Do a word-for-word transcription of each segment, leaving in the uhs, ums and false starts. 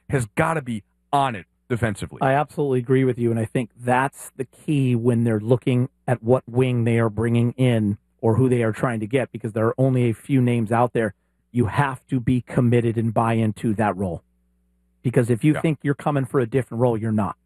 has got to be on it defensively. I absolutely agree with you, and I think that's the key when they're looking at what wing they are bringing in or who they are trying to get, because there are only a few names out there. You have to be committed and buy into that role. Because if you yeah. think you're coming for a different role, you're not.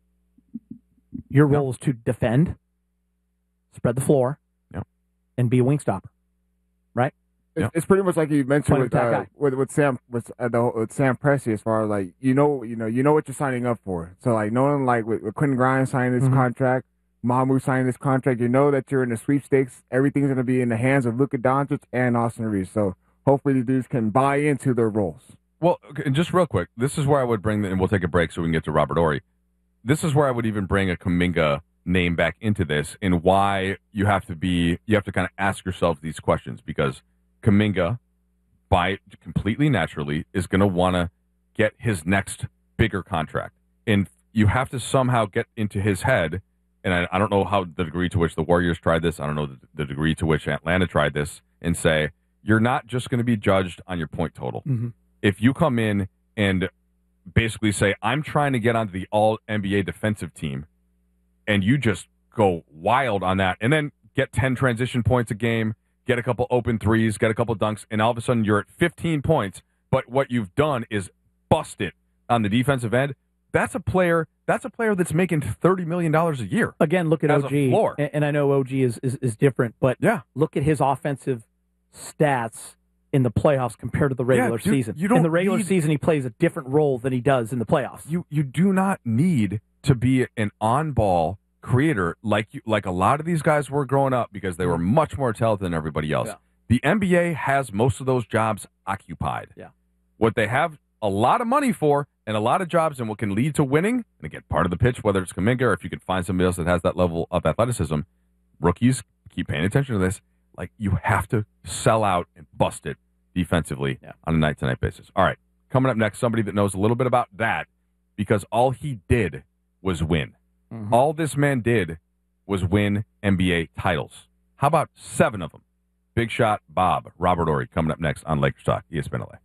Your role yep. is to defend, spread the floor, yep. and be a wing stopper, right? It's, yep. it's pretty much like you mentioned with, uh, with with Sam with, uh, the, with Sam Presti, as far as like you know you know you know what you're signing up for. So like knowing like with, with Quentin Grimes signing this mm-hmm. contract, Mamu signing this contract, you know that you're in the sweepstakes. Everything's going to be in the hands of Luka Doncic and Austin Reeves. So hopefully the dudes can buy into their roles. Well, just real quick, this is where I would bring, the, and we'll take a break so we can get to Robert Horry. This is where I would even bring a Kuminga name back into this, and why you have to be, you have to kind of ask yourself these questions, because Kuminga, by completely naturally, is going to want to get his next bigger contract, and you have to somehow get into his head. And I, I don't know how the degree to which the Warriors tried this. I don't know the, the degree to which Atlanta tried this, and say you're not just going to be judged on your point total. Mm-hmm. If you come in and basically say, I'm trying to get onto the all N B A defensive team, and you just go wild on that, and then get ten transition points a game, get a couple open threes, get a couple dunks, and all of a sudden you're at fifteen points, but what you've done is bust it on the defensive end, that's a player that's a player that's making thirty million dollars a year. Again, look at as O G. A floor. And I know O G is, is, is different, but yeah. look at his offensive stats in the playoffs compared to the regular yeah, you, season. You don't in the regular need, season, he plays a different role than he does in the playoffs. You you do not need to be an on-ball creator like you, like a lot of these guys were growing up, because they were much more talented than everybody else. Yeah. The N B A has most of those jobs occupied. Yeah. What they have a lot of money for and a lot of jobs, and what can lead to winning, and again, part of the pitch, whether it's Kuminga or if you can find somebody else that has that level of athleticism, rookies, keep paying attention to this, like you have to sell out and bust it defensively yeah. on a night-to-night basis. All right, coming up next, somebody that knows a little bit about that, because all he did was win. Mm-hmm. All this man did was win N B A titles. How about seven of them? Big Shot Bob, Robert Horry, coming up next on Lakers Talk, E S P N L A.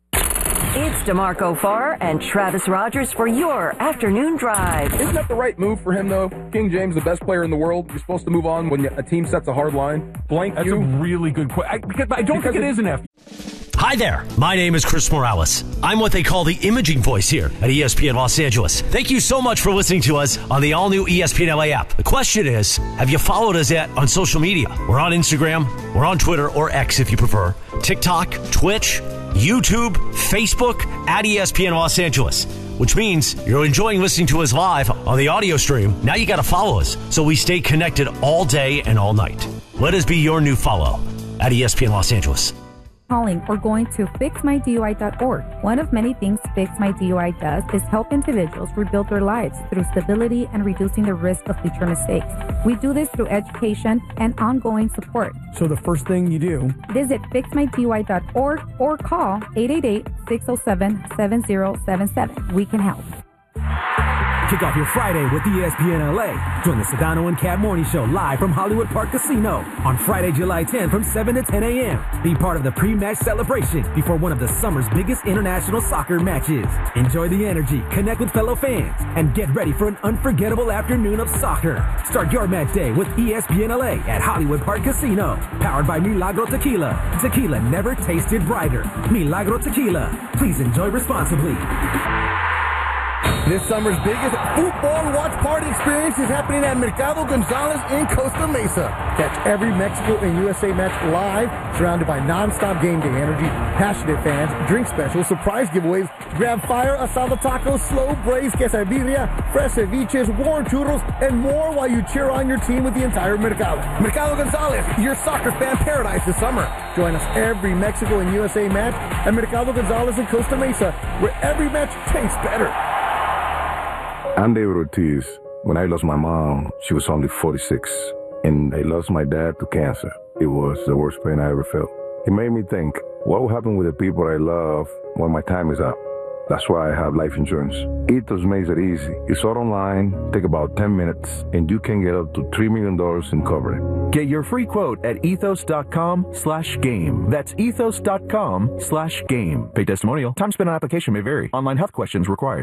It's DeMarco Farr and Travis Rogers for your afternoon drive. Isn't that the right move for him, though? King James, the best player in the world. You're supposed to move on when a team sets a hard line. Blank That's you. a really good question. I, because I don't because think it it, is an F. Hi there. My name is Chris Morales. I'm what they call the imaging voice here at E S P N Los Angeles. Thank you so much for listening to us on the all-new E S P N L A app. The question is, have you followed us yet on social media? We're on Instagram, we're on Twitter, or X if you prefer, TikTok, Twitch, YouTube, Facebook, at E S P N Los Angeles, which means you're enjoying listening to us live on the audio stream. Now you got to follow us so we stay connected all day and all night. Let us be your new follow at E S P N Los Angeles. Calling or going to fix my D U I dot org. One of many things Fix My D U I does is help individuals rebuild their lives through stability and reducing the risk of future mistakes. We do this through education and ongoing support. So the first thing you do, visit fix my D U I dot org or call eight eight eight, six oh seven, seven oh seven seven. We can help. Kick off your Friday with E S P N L A. Join the Sedano and Cat Morning Show live from Hollywood Park Casino on Friday, July tenth from seven to ten a.m. Be part of the pre-match celebration before one of the summer's biggest international soccer matches. Enjoy the energy, connect with fellow fans, and get ready for an unforgettable afternoon of soccer. Start your match day with E S P N L A at Hollywood Park Casino. Powered by Milagro Tequila. Tequila never tasted brighter. Milagro Tequila. Please enjoy responsibly. This summer's biggest football watch party experience is happening at Mercado Gonzalez in Costa Mesa. Catch every Mexico and U S A match live, surrounded by non-stop game day energy, passionate fans, drink specials, surprise giveaways, grab fire, asada tacos, slow braised quesadilla, fresh ceviches, warm churros, and more while you cheer on your team with the entire Mercado. Mercado Gonzalez, your soccer fan paradise this summer. Join us every Mexico and U S A match at Mercado Gonzalez in Costa Mesa, where every match tastes better. I'm David Ortiz. When I lost my mom, she was only forty-six, and I lost my dad to cancer. It was the worst pain I ever felt. It made me think, what will happen with the people I love when my time is up? That's why I have life insurance. Ethos makes it easy. You start online, take about ten minutes, and you can get up to three million dollars in coverage. Get your free quote at ethos.com slash game. That's ethos.com slash game. Pay testimonial. Time spent on application may vary. Online health questions required.